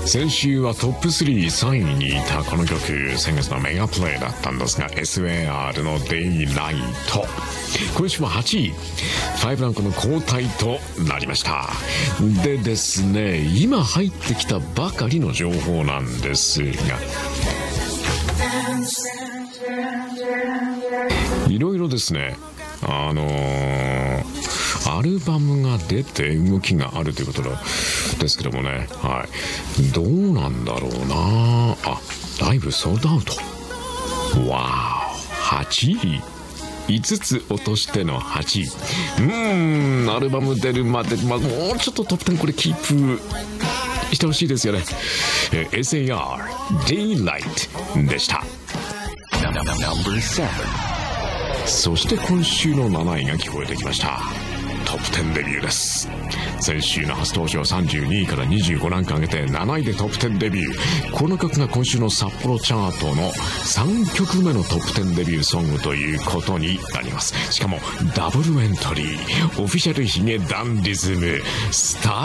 先週はトップ3位にいたこの曲、先月のメガプレイだったんですが、 SAR のデイライト、今週は8位、5ランクの後退となりました。でですね、今入ってきたばかりの情報なんですが、いろいろですね、アルバムが出て動きがあるということですけどもね、はい、どうなんだろうな。ライブソールドアウト。わー、8位、5つ落としての8位。アルバム出るまで、もうちょっとトップ10これキープしてほしいですよね。SAR Daylight でした。そして今週の7位が聞こえてきました。トップ10デビューです。先週の初登場32位から25ランク上げて7位でトップ10デビュー。この曲が今週の札幌チャートの3曲目のトップ10デビューソングということになります。しかもダブルエントリー、オフィシャルヒゲダンディズムスター